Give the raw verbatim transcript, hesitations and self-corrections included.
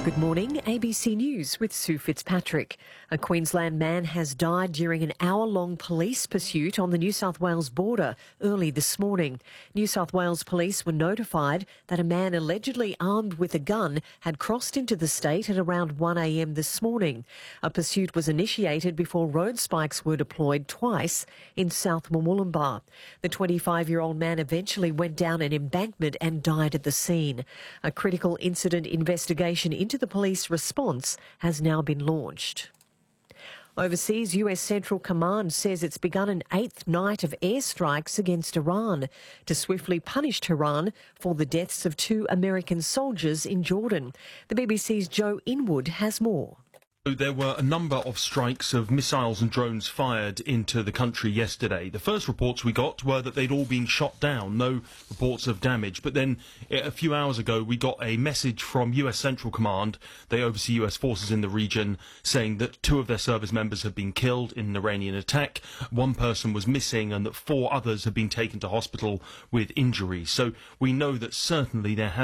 Good morning, A B C News with Sue Fitzpatrick. A Queensland man has died during an hour-long police pursuit on the New South Wales border early this morning. New South Wales police were notified that a man allegedly armed with a gun had crossed into the state at around one a m this morning. A pursuit was initiated before road spikes were deployed twice in South Murwillumbah. The twenty-five-year-old man eventually went down an embankment and died at the scene. A critical incident investigation into the police response has now been launched. Overseas, U S Central Command says it's begun an eighth night of airstrikes against Iran to swiftly punish Tehran for the deaths of two American soldiers in Jordan. The B B C's Joe Inwood has more. There were a number of strikes of missiles and drones fired into the country yesterday. The first reports we got were that they'd all been shot down, no reports of damage. But then a few hours ago we got a message from U S Central Command, they oversee U S forces in the region, saying that two of their service members have been killed in an Iranian attack, one person was missing and that four others have been taken to hospital with injuries. So we know that certainly there has